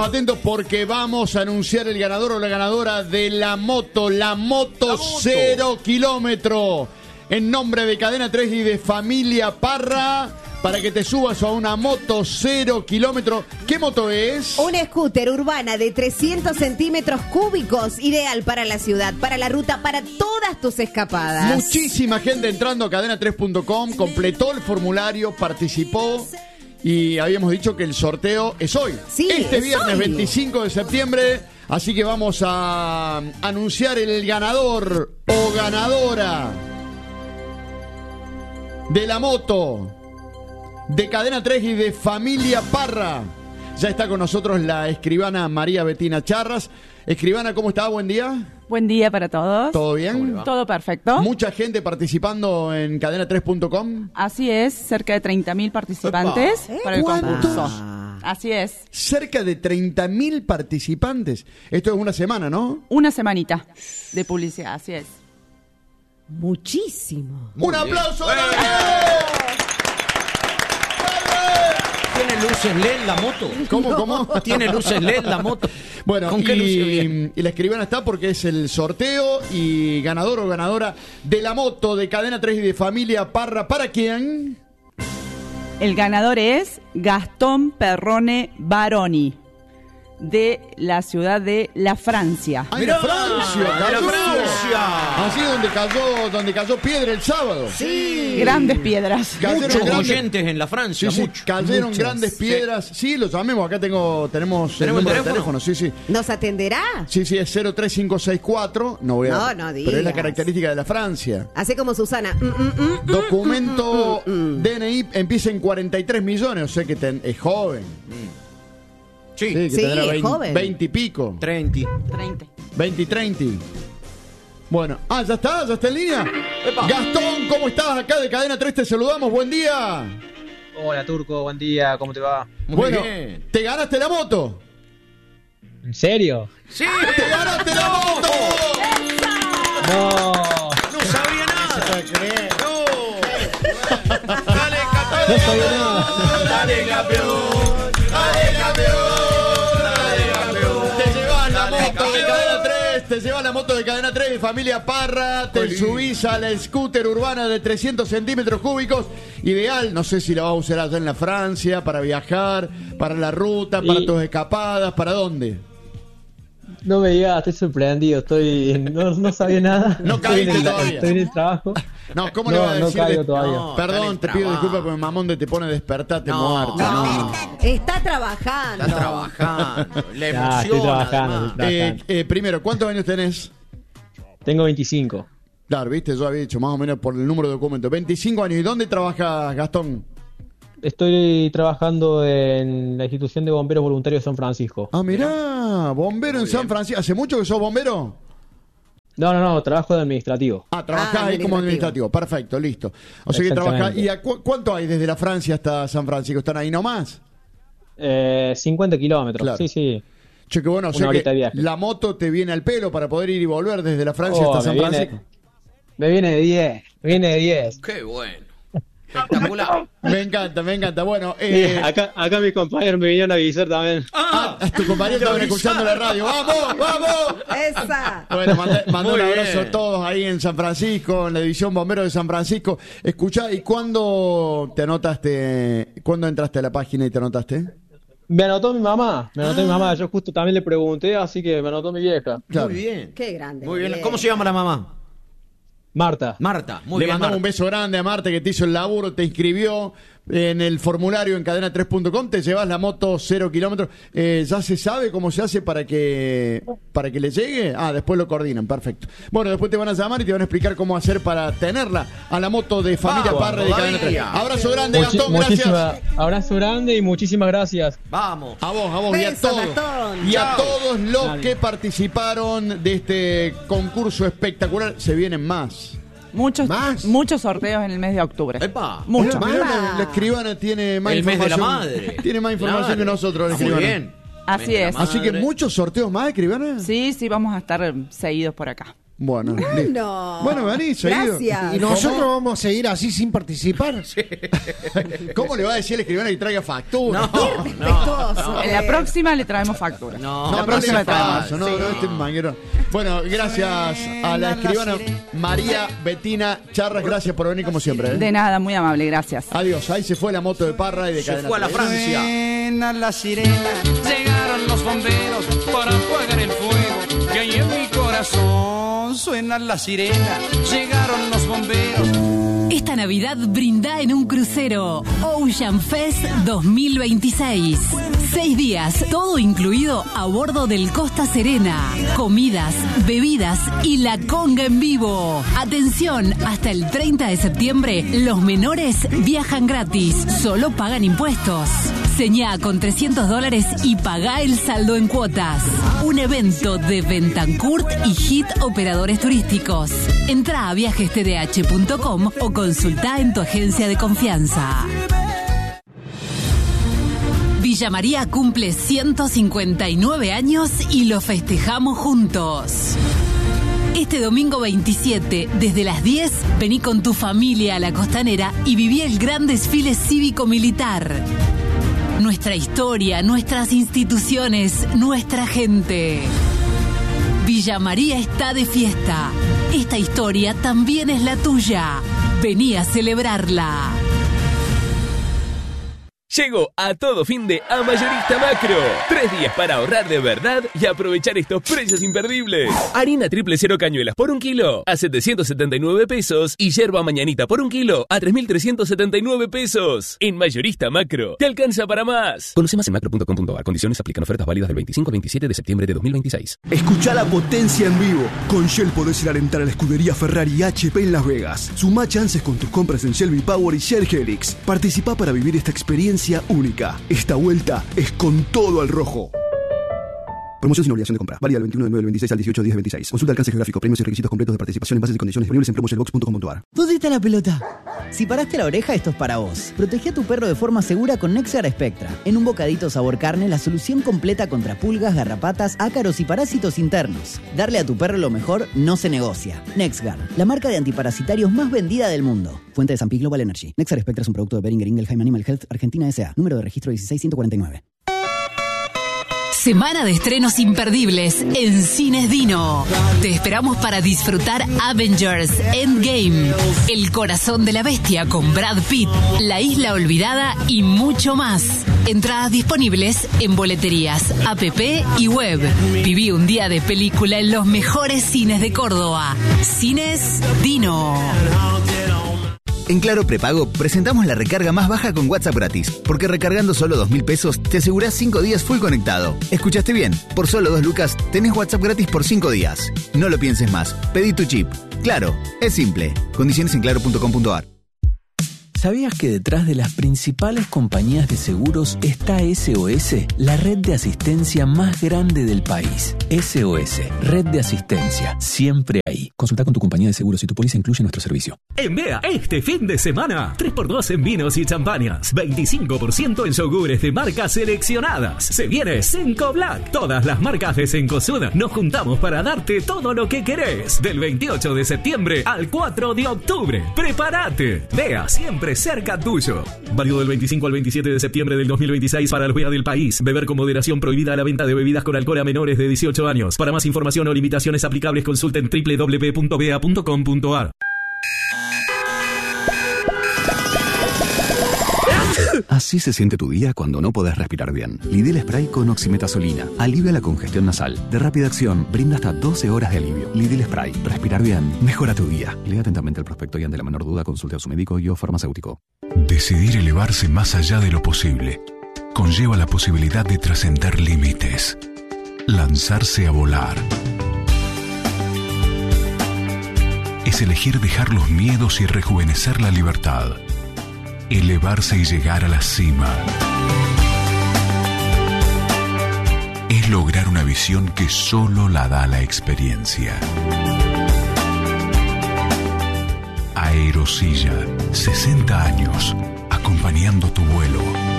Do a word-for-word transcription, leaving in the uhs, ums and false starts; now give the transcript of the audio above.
Atentos porque vamos a anunciar el ganador o la ganadora de la moto, la moto, la moto. cero kilómetro. En nombre de Cadena tres y de Familia Parra, para que te subas a una moto cero kilómetro. ¿Qué moto es? Una scooter urbana de trescientos centímetros cúbicos, ideal para la ciudad, para la ruta, para todas tus escapadas. Muchísima gente entrando a cadena tres punto com, completó el formulario, participó. Y habíamos dicho que el sorteo es hoy, sí, este es viernes hoy. veinticinco de septiembre. Así que vamos a anunciar el ganador o ganadora de la moto de Cadena tres y de Familia Parra. Ya está con nosotros la escribana María Betina Charras. Escribana, ¿cómo está? Buen día. Buen día para todos. ¿Todo bien? Todo perfecto. ¿Mucha gente participando en cadena tres punto com? Así es, cerca de treinta mil participantes ¿Eh? para el ¿Cuántos? concurso. Así es. Cerca de treinta mil participantes. Esto es una semana, ¿no? Una semanita de publicidad, así es. Muchísimo. ¡Un aplauso! ¿Tiene luces L E D la moto? ¿Cómo, cómo? ¿Tiene luces L E D la moto? Bueno, ¿Con qué luces y, viene? y la escribana está porque es el sorteo y ganador o ganadora de la moto de Cadena tres y de Familia Parra. ¿Para quién? El ganador es Gastón Perrone Baroni, de la ciudad de La Francia. ¡Ah, de Francia! ¡De la ¡Cayó! Francia! Así donde cayó, donde cayó piedra el sábado. Sí. Grandes piedras. Cayeron Muchos grandes- oyentes en la Francia, Sí, sí, muchos. cayeron Muchos. grandes piedras. Sí. sí, lo llamemos. Acá tengo, tenemos, ¿Tenemos el número el de teléfono. Sí, sí. ¿Nos atenderá? Sí, sí, es cero tres cinco seis cuatro. No voy a. No, no Pero es la digas. característica de la Francia. Hace como Susana. Mm, mm, mm, mm, Documento mm, mm, mm. D N I empieza en cuarenta y tres millones, o sea que ten- es joven. Sí, Sí, que Sí, tendrá es veinte, joven. veinte y pico. treinta. treinta. veinte y treinta. Bueno, ah, ya está, ya está en línea. Epa. Gastón, ¿cómo estás? Acá de Cadena tres te saludamos, buen día. Hola Turco, buen día, ¿cómo te va? Muy bueno, bien. ¿te ganaste la moto? ¿En serio? ¡Sí! ¡Te ganaste la moto! No, ¡No sabía nada! ¡No! ¡Dale, campeón! no sabía nada. ¡Dale, campeón! ¡Dale, campeón! ¡Dale, campeón! Te llevas la Dale, moto de campeón. Cadena tres, te llevas la moto de Cadena tres de Familia Parra, te Oli. subís a la scooter urbana de trescientos centímetros cúbicos, ideal, no sé si la vas a usar allá en la Francia, para viajar, para la ruta, para Y- tus escapadas, ¿para dónde? No me digas, estoy sorprendido, estoy no, no sabía nada. No Estoy en caíste el- todavía. Estoy en el trabajo. No, ¿cómo le No, vas a no decir? caigo de- todavía. No, Perdón, está te en pido trabajo. disculpas porque mamón de te pone despertate No, muerto. no. Está trabajando. Está trabajando. Le Ya, emociona. estoy trabajando, además. estoy Eh, eh, primero, ¿cuántos años tenés? Tengo veinticinco. Claro, viste, yo había dicho más o menos por el número de documentos. veinticinco años. ¿Y dónde trabajas, Gastón? Estoy trabajando en la institución de bomberos voluntarios de San Francisco. Ah, mirá, bombero en San Francisco. ¿Hace mucho que sos bombero? No, no, no, trabajo de administrativo. Ah, trabajás Ah, ahí como administrativo. administrativo. Perfecto, listo. O sea que Exactamente. trabajás. ¿Y a cu- cuánto hay desde la Francia hasta San Francisco? ¿Están ahí nomás? Eh, cincuenta kilómetros, Claro. sí, sí. Che, que bueno, o Una sea horita que de viaje. la moto te viene al pelo para poder ir y volver desde la Francia Oh, hasta San me viene- Francisco. Me viene de diez, me viene de diez. ¡Qué bueno! Espectacular. Me encanta, me encanta. Bueno, Sí, eh, acá, acá mis compañeros me vinieron a avisar también. ah, tu compañero estaban escuchando la radio. ¡Vamos, vamos! Esa. Bueno, mandé, mandé un Muy abrazo bien. a todos ahí en San Francisco, en la división bombero de San Francisco. Escuchá, ¿y cuándo te anotaste? ¿Cuándo entraste a la página y te anotaste? Me anotó mi mamá, me anotó mi mamá. Yo justo también le pregunté, así que me anotó mi vieja. Claro. Muy bien. Qué grande. Muy bien. ¿Cómo se llama la mamá? Marta. Marta. Muy Le bien, mandamos Marta. un beso grande a Marta que te hizo el laburo, te inscribió en el formulario en cadena tres punto com, te llevas la moto cero kilómetros. Eh, ¿Ya se sabe cómo se hace para que para que le llegue? Ah, después lo coordinan, perfecto. Bueno, después te van a llamar y te van a explicar cómo hacer para tenerla a la moto de Familia Vamos, Parra de Cadena tres. todavía. Abrazo grande, Muchi- Gastón, muchísima- gracias. abrazo grande y muchísimas gracias. Vamos. A vos, a vos y a Besos, todos. Gastón. Y a Chao. todos los Dale. que participaron de este concurso espectacular. Se vienen más. Muchos, ¿Más? muchos sorteos en el mes de octubre. ¡Epa! Muchos. Mirá, mirá, la, la escribana tiene más El mes de la información. madre. Tiene más información Claro. que nosotros, la Muy escribana. bien. Así Mes de la es. Así que madre. muchos sorteos más, escribana. Sí, sí, vamos a estar eh, seguidos por acá. Bueno, listo. No. Bueno, vení, seguido. Gracias. Y nosotros vamos a seguir así sin participar. ¿Cómo le va a decir al escribano que traiga factura? No, Respetuoso. En la próxima le traemos factura. No, No, la no próxima le traemos. paso, no, no, este manguero. Bueno, gracias a la escribana María Betina Charras, gracias por venir como siempre. ¿eh? De nada, muy amable, gracias. Adiós, ahí se fue la moto de Parra y de se Cadena fue a la tres. Francia. Suena la sirena, llegaron los bomberos para apagar el fuego que hay en mi corazón. Suena la sirena, llegaron los bomberos. Esta Navidad brinda en un crucero Ocean Fest dos mil veintiséis. Seis días, todo incluido a bordo del Costa Serena. Comidas, bebidas y la conga en vivo. Atención, hasta el treinta de septiembre los menores viajan gratis, solo pagan impuestos. Señá con trescientos dólares y pagá el saldo en cuotas. Un evento de Bentancourt y Hit Operadores Turísticos. Entrá a viajes t d h punto com o consultá en tu agencia de confianza. Villa María cumple ciento cincuenta y nueve años y lo festejamos juntos. Este domingo veintisiete, desde las diez, vení con tu familia a la Costanera y viví el gran desfile cívico-militar. Nuestra historia, nuestras instituciones, nuestra gente. Villa María está de fiesta. Esta historia también es la tuya. Vení a celebrarla. Llegó a todo fin de a Mayorista Macro. Tres días para ahorrar de verdad y aprovechar estos precios imperdibles. Harina triple cero cañuelas por un kilo a setecientos setenta y nueve pesos y yerba mañanita por un kilo a tres mil trescientos setenta y nueve pesos. En Mayorista Macro, te alcanza para más. Conoce más en macro punto com punto a r. Condiciones aplican. Ofertas válidas del veinticinco al veintisiete de septiembre de dos mil veintiséis. Escucha la potencia en vivo. Con Shell podés ir a alentar a la escudería Ferrari y H P en Las Vegas. Sumá chances con tus compras en Shell V-Power y Shell Helix. Participá para vivir esta experiencia única. Esta vuelta es con todo al rojo. Promoción sin obligación de compra. Válida del veintiuno de nueve del veintiséis al dieciocho de diez del veintiséis. Consulta alcance geográfico, premios y requisitos completos de participación en bases y condiciones disponibles en promoshellbox punto com punto a r. ¿Dónde está la pelota? Si paraste la oreja, esto es para vos. Protege a tu perro de forma segura con Nexguard Spectra. En un bocadito sabor carne, la solución completa contra pulgas, garrapatas, ácaros y parásitos internos. Darle a tu perro lo mejor no se negocia. Nexguard, la marca de antiparasitarios más vendida del mundo. Fuente de San Pi Global Energy. Nexguard Spectra es un producto de Boehringer Ingelheim Animal Health Argentina S A. Número de registro dieciséis ciento cuarenta y nueve. Semana de estrenos imperdibles en Cines Dino. Te esperamos para disfrutar Avengers Endgame, El corazón de la bestia con Brad Pitt, La isla olvidada y mucho más. Entradas disponibles en boleterías, app y web. Viví un día de película en los mejores cines de Córdoba. Cines Dino. En Claro Prepago presentamos la recarga más baja con WhatsApp gratis, porque recargando solo dos mil pesos te asegurás cinco días full conectado. ¿Escuchaste bien? Por solo dos lucas tenés WhatsApp gratis por cinco días. No lo pienses más, pedí tu chip. Claro, es simple. Condiciones en claro punto com punto a r. ¿Sabías que detrás de las principales compañías de seguros está S O S, la red de asistencia más grande del país? S O S, red de asistencia, siempre ahí. Consulta con tu compañía de seguros si tu póliza incluye nuestro servicio. En Bea, este fin de semana, tres por dos en vinos y champañas, veinticinco por ciento en yogures de marcas seleccionadas. Se viene Senco Black. Todas las marcas de Cencosud nos juntamos para darte todo lo que querés. Del veintiocho de septiembre al cuatro de octubre. ¡Prepárate! Bea, siempre cerca tuyo. Válido del veinticinco al veintisiete de septiembre del dos mil veintiséis para los B E A del país. Beber con moderación. Prohibida la venta de bebidas con alcohol a menores de dieciocho años. Para más información o limitaciones aplicables consulten doble u doble u doble u punto bea punto com punto a r. Así se siente tu día cuando no podés respirar bien. Lidl Spray con oximetazolina. Alivia la congestión nasal. De rápida acción, brinda hasta doce horas de alivio. Lidl Spray. Respirar bien. Mejora tu día. Lea atentamente el prospecto y ante la menor duda consulte a su médico y o farmacéutico. Decidir elevarse más allá de lo posible conlleva la posibilidad de trascender límites. Lanzarse a volar. Es elegir dejar los miedos y rejuvenecer la libertad. Elevarse y llegar a la cima. Es lograr una visión que solo la da la experiencia. Aerosilla, sesenta años, acompañando tu vuelo.